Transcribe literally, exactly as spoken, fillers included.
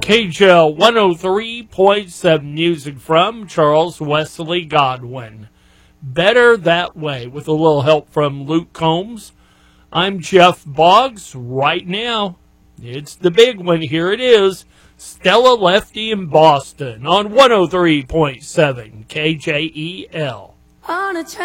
K J L one oh three point seven, music from Charles Wesley Godwin. Better That Way, with a little help from Luke Combs. I'm Jeff Boggs. Right now, it's the big one. Here it is. Stella Lefty in Boston on one oh three point seven K J E L. On a